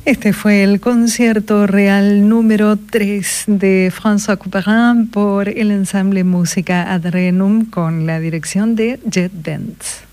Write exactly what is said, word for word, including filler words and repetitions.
Este fue el concierto real número tres de François Couperin por el ensamble Música Ad Renum con la dirección de Jet Dance.